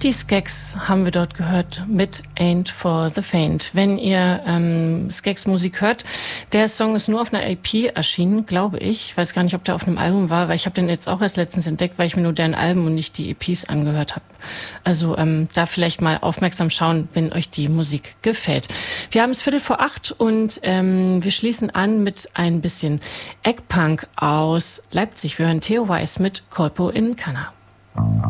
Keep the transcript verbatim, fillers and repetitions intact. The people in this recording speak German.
Die Skeks haben wir dort gehört mit Ain't for the Faint. Wenn ihr ähm, Skeks Musik hört, der Song ist nur auf einer E P erschienen, glaube ich. Ich weiß gar nicht, ob der auf einem Album war, weil ich habe den jetzt auch erst letztens entdeckt, weil ich mir nur deren Alben und nicht die E Ps angehört habe. Also ähm, da vielleicht mal aufmerksam schauen, wenn euch die Musik gefällt. Wir haben es Viertel vor acht und ähm, wir schließen an mit ein bisschen Eggpunk aus Leipzig. Wir hören Theo Weiss mit Colpo in Canna.